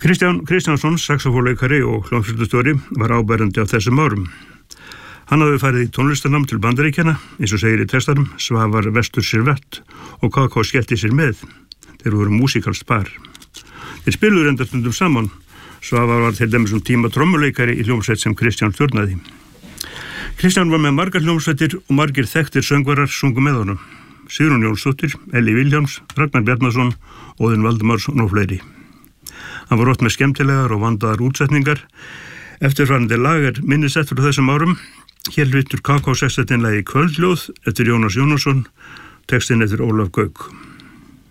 Kristján Kristjánsson, saxófónleikari og hljómsveitarstjóri, var áberandi á þessum árum. Hann hafði farið í tónlistarnám til Bandaríkjanna, eins og segir í textanum, Svavar vestur sér vett og KK skellti sér með. Þeir voru músíkalskt par. Þeir spiluðu reyndar stundum saman. Svavar var til dæmis tíma trommuleikari í hljómsveit sem Kristján stjórnaði. Kristján var með margar hljómsveitir og margir þekktir söngvarar sungu með honum. Sigrún Jónsdóttir, Elli Vilhjálms, Ragnar Bjarnason, Óðinn Valdimarsson og fleiri. Hann var oft með skemmtilegar og vandaðar útsetningar. Eftirfarandi lag minnisett frá þessum árum. Hér flytur KK sextettin lagi Kvöldljóð eftir Jónas Jónasson, textinn eftir Ólaf Gauk.